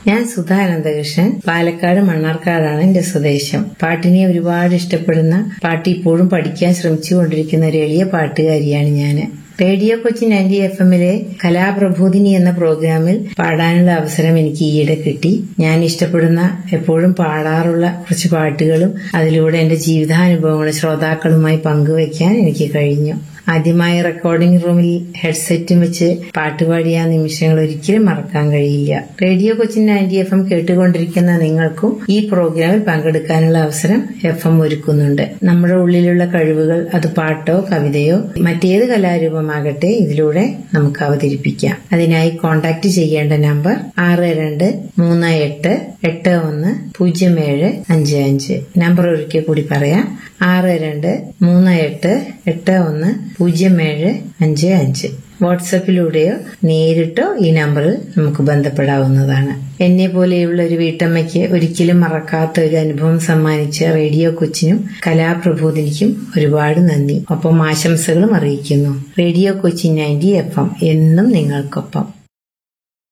ഞാൻ സുധാ അനന്തകൃഷ്ണൻ, പാലക്കാട് മണ്ണാർക്കാടാണ് എന്റെ സ്വദേശം. പാട്ടിനെ ഒരുപാട് ഇഷ്ടപ്പെടുന്ന, പാട്ട് ഇപ്പോഴും പഠിക്കാൻ ശ്രമിച്ചുകൊണ്ടിരിക്കുന്ന ഒരു എളിയ പാട്ടുകാരിയാണ് ഞാന്. റേഡിയോ കൊച്ചി 90 FM-ലെ കലാപ്രബോധിനി എന്ന പ്രോഗ്രാമിൽ പാടാനുള്ള അവസരം എനിക്ക് ഈയിടെ കിട്ടി. ഞാൻ ഇഷ്ടപ്പെടുന്ന, എപ്പോഴും പാടാറുള്ള കുറച്ച് പാട്ടുകളും അതിലൂടെ എന്റെ ജീവിതാനുഭവങ്ങളും ശ്രോതാക്കളുമായി പങ്കുവയ്ക്കാൻ എനിക്ക് കഴിഞ്ഞു. ആദ്യമായി റെക്കോർഡിംഗ് റൂമിൽ ഹെഡ്സെറ്റും വെച്ച് പാട്ടുപാടിയ ആ നിമിഷങ്ങൾ ഒരിക്കലും മറക്കാൻ കഴിയില്ല. റേഡിയോ കൊച്ചി 90 FM കേട്ടുകൊണ്ടിരിക്കുന്ന നിങ്ങൾക്കും ഈ പ്രോഗ്രാമിൽ പങ്കെടുക്കാനുള്ള അവസരം FM ഒരുക്കുന്നുണ്ട്. നമ്മുടെ ഉള്ളിലുള്ള കഴിവുകൾ, അത് പാട്ടോ കവിതയോ മറ്റേത് കലാരൂപമാകട്ടെ, ഇതിലൂടെ നമുക്ക് അവതരിപ്പിക്കാം. അതിനായി കോൺടാക്ട് ചെയ്യേണ്ട നമ്പർ 6238810755. നമ്പർ ഒരിക്കൽ കൂടി പറയാം, 6238810755. വാട്സാപ്പിലൂടെയോ നേരിട്ടോ ഈ നമ്പറിൽ നമുക്ക് ബന്ധപ്പെടാവുന്നതാണ്. എന്നെ പോലെയുള്ള ഒരു വീട്ടമ്മയ്ക്ക് ഒരിക്കലും മറക്കാത്ത ഒരു അനുഭവം സമ്മാനിച്ച റേഡിയോ കൊച്ചിനും കലാപ്രബോധിനിക്കും ഒരുപാട് നന്ദി. ഒപ്പം ആശംസകളും അറിയിക്കുന്നു. റേഡിയോ കൊച്ചി 90 FM എന്നും നിങ്ങൾക്കൊപ്പം.